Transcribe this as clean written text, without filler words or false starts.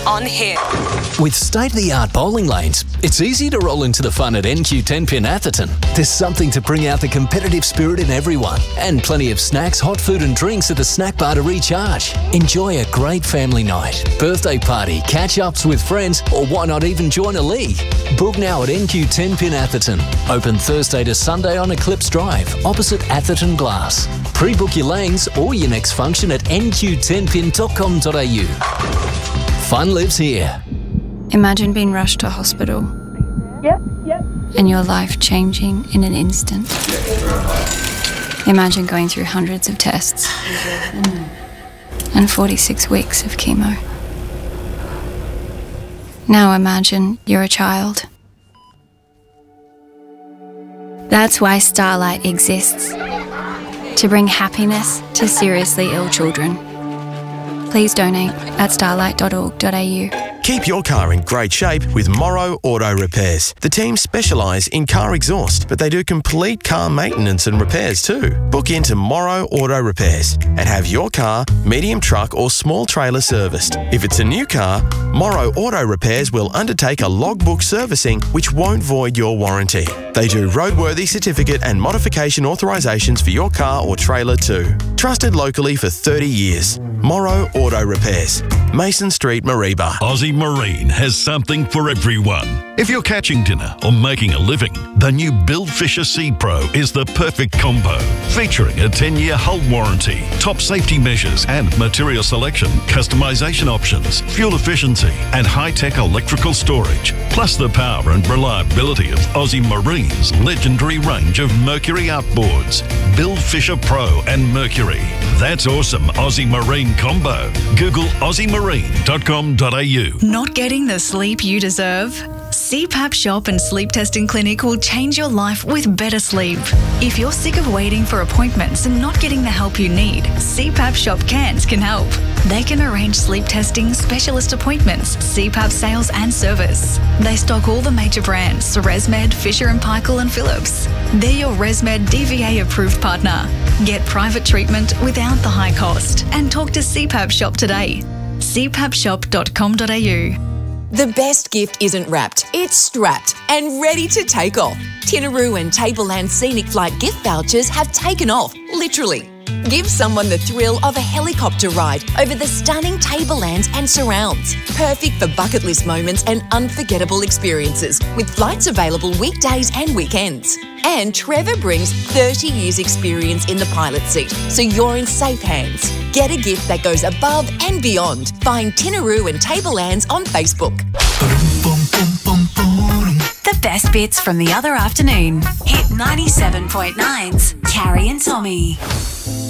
on here. With state-of-the-art bowling lanes, it's easy to roll into the fun at NQ10 Pin Atherton. There's something to bring out the competitive spirit in everyone, and plenty of snacks, hot food and drinks at the snack bar to recharge. Enjoy a great family night, birthday party, catch-ups with friends, or why not even join a league? Book now at NQ10 Pin Atherton. Open Thursday to Sunday on Eclipse Drive, opposite Atherton Glass. Pre-book your lanes or your next function at nq10pin.com.au. Fun lives here. Imagine being rushed to hospital. Yep. And your life changing in an instant. Imagine going through hundreds of tests and 46 weeks of chemo. Now imagine you're a child. That's why Starlight exists. To bring happiness to seriously ill children. Please donate at starlight.org.au. Keep your car in great shape with Morrow Auto Repairs. The team specialise in car exhaust, but they do complete car maintenance and repairs too. Book into Morrow Auto Repairs and have your car, medium truck or small trailer serviced. If it's a new car, Morrow Auto Repairs will undertake a logbook servicing which won't void your warranty. They do roadworthy certificate and modification authorisations for your car or trailer too. Trusted locally for 30 years. Morrow Auto Repairs. Mason Street, Mareeba. Aussie Marine has something for everyone. If you're catching dinner or making a living, the new Bill Fisher Sea Pro is the perfect combo. Featuring a 10-year hull warranty, top safety measures and material selection, customization options, fuel efficiency and high-tech electrical storage, plus the power and reliability of Aussie Marine's legendary range of Mercury outboards. Bill Fisher Pro and Mercury. That's awesome Aussie Marine combo. Google aussiemarine.com.au. Not getting the sleep you deserve? CPAP Shop and Sleep Testing Clinic will change your life with better sleep. If you're sick of waiting for appointments and not getting the help you need, CPAP Shop Cairns can help. They can arrange sleep testing, specialist appointments, CPAP sales and service. They stock all the major brands, ResMed, Fisher & Paykel and Philips. They're your ResMed DVA approved partner. Get private treatment without the high cost and talk to CPAP Shop today. cpapshop.com.au. The best gift isn't wrapped, it's strapped and ready to take off. Tinaroo and Tableland Scenic Flight gift vouchers have taken off, literally. Give someone the thrill of a helicopter ride over the stunning Tablelands and surrounds. Perfect for bucket list moments and unforgettable experiences, with flights available weekdays and weekends. And Trevor brings 30 years experience in the pilot seat, so you're in safe hands. Get a gift that goes above and beyond. Find Tinaroo and Tablelands on Facebook. The best bits from the other afternoon. Hit 97.9's Carrie and Tommy.